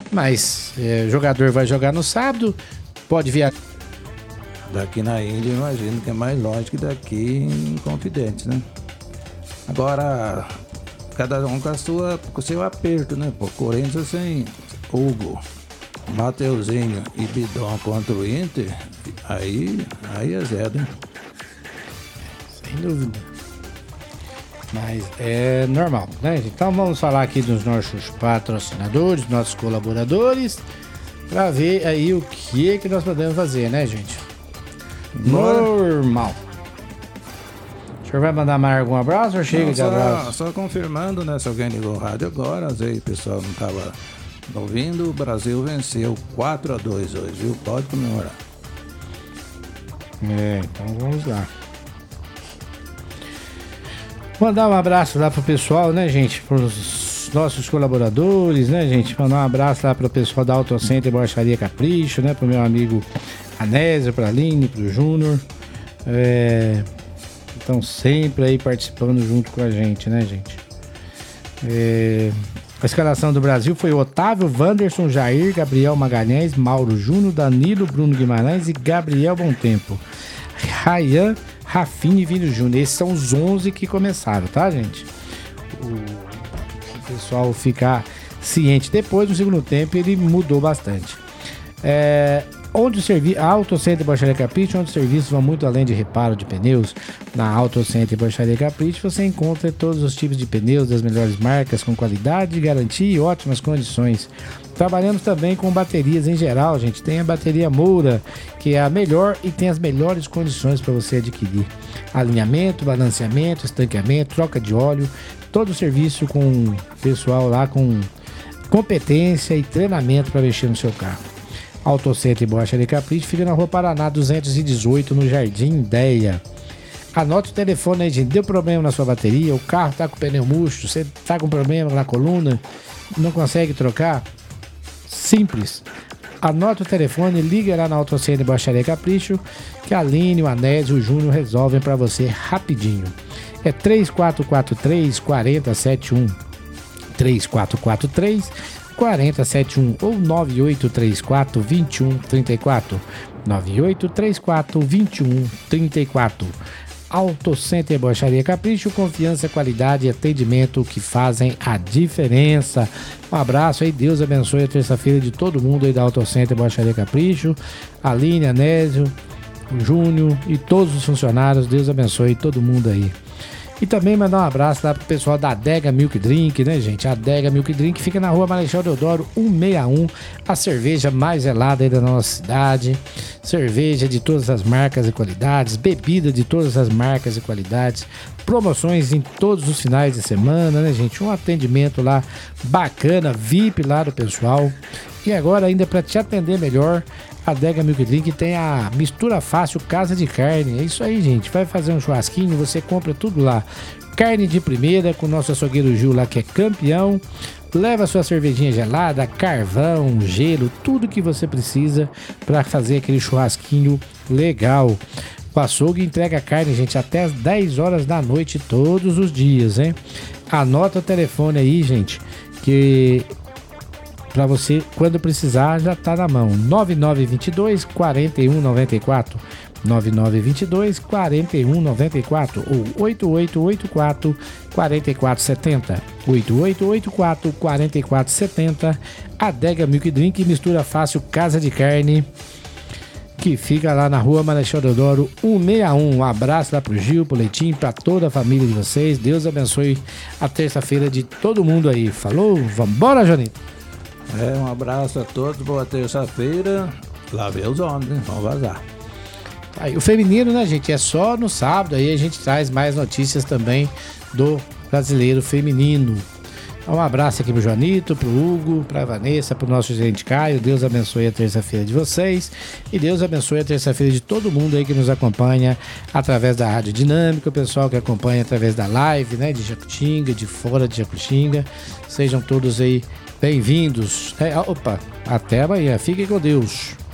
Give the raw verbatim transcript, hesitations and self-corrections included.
Mas é, jogador vai jogar no sábado, pode vir a... Daqui na Índia, eu imagino que é mais longe que daqui em Confidentes, né? Agora, cada um com, a sua, com o seu aperto, né? Pô, Corinthians sem Hugo, Mateuzinho e Bidon contra o Inter, aí, aí é zero, hein? Sem dúvida. Mas é normal, né? Então vamos falar aqui dos nossos patrocinadores, nossos colaboradores, para ver aí o que é que nós podemos fazer, né, gente? Normal. O senhor vai mandar mais algum abraço ou chega não, de só, abraço? Só confirmando, né? Se alguém ligou o rádio agora, às vezes o pessoal não estava ouvindo, o Brasil venceu quatro a dois hoje, viu? Pode comemorar. É, então vamos lá. Mandar um abraço lá pro pessoal, né, gente? Pros nossos colaboradores, né, gente? Mandar um abraço lá pro pessoal da Autocenter Borracharia Capricho, né? Pro meu amigo Anésio, pra Aline, pro Júnior. É... Estão sempre aí participando junto com a gente, né, gente? É... A escalação do Brasil foi Otávio, Wanderson, Jair, Gabriel Magalhães, Mauro Júnior, Danilo, Bruno Guimarães e Gabriel Bontempo. Rayan, Rafinha e Vini Júnior. Esses são os onze que começaram, tá, gente? O, o pessoal ficar ciente. Depois, no segundo tempo, ele mudou bastante. É, onde o serviço... A Autocenter Borracharia Capricho, onde os serviços vão muito além de reparo de pneus. Na Autocenter Borracharia Capricho, você encontra todos os tipos de pneus das melhores marcas, com qualidade, garantia e ótimas condições. Trabalhamos também com baterias em geral, gente. Tem a bateria Moura, que é a melhor e tem as melhores condições para você adquirir. Alinhamento, balanceamento, estanqueamento, troca de óleo, todo o serviço com pessoal lá com competência e treinamento para mexer no seu carro. Autocenter Borracharia Capricho fica na Rua Paraná duzentos e dezoito, no Jardim Ideia. Anote o telefone aí, gente. Deu problema na sua bateria, o carro tá com pneu murcho, você tá com problema na coluna, não consegue trocar? Simples. Anota o telefone, liga lá na Autocenter Borracharia Capricho, que a Aline, o Anésio e o Júnior resolvem para você rapidinho. É três quatro quatro três, quatro zero sete um. três quatro quatro três, quatro zero sete um ou nove oito três quatro, dois um três quatro. nove oito três quatro, dois um três quatro. Autocenter Borracharia Capricho, confiança, qualidade e atendimento que fazem a diferença. Um abraço aí, Deus abençoe a terça-feira de todo mundo aí da Autocenter Borracharia Capricho, Aline, Anésio, Júnior e todos os funcionários, Deus abençoe todo mundo aí. E também mandar um abraço lá pro pessoal da Adega Milk Drink, né, gente? A Adega Milk Drink fica na Rua Marechal Deodoro cento e sessenta e um, a cerveja mais gelada aí da nossa cidade. Cerveja de todas as marcas e qualidades, bebida de todas as marcas e qualidades, promoções em todos os finais de semana, né, gente? Um atendimento lá bacana, V I P lá do pessoal. E agora, ainda para te atender melhor, a Adega Milk Drink tem a mistura fácil Casa de Carne. É isso aí, gente. Vai fazer um churrasquinho, você compra tudo lá. Carne de primeira com o nosso açougueiro Gil lá, que é campeão. Leva sua cervejinha gelada, carvão, gelo, tudo que você precisa para fazer aquele churrasquinho legal. O açougue entrega carne, gente, até as dez horas da noite todos os dias, hein? Anota o telefone aí, gente, que... para você, quando precisar, já tá na mão. nove nove dois dois, quatro um nove quatro. nove nove dois dois, quatro um nove quatro ou oito oito oito quatro, quatro quatro sete zero. oito oito oito quatro, quatro quatro sete zero. Adega Milk Drink, mistura fácil Casa de Carne, que fica lá na Rua Marechal Deodoro cento e sessenta e um. Um abraço lá pro Gil, pro Leitinho, pra toda a família de vocês. Deus abençoe a terça-feira de todo mundo aí. Falou? Vambora, Jonito? É, um abraço a todos, boa terça-feira. Lá vê os homens, hein? Vamos vazar. Aí, o feminino, né, gente? É só no sábado, aí a gente traz mais notícias também do brasileiro feminino. Um abraço aqui pro Joanito, pro Hugo, pra Vanessa, pro nosso gerente Caio. Deus abençoe a terça-feira de vocês e Deus abençoe a terça-feira de todo mundo aí que nos acompanha através da Rádio Dinâmica, o pessoal que acompanha através da live, né, de Jacutinga, de fora de Jacutinga. Sejam todos aí bem-vindos. É, opa, até amanhã. Fiquem com Deus.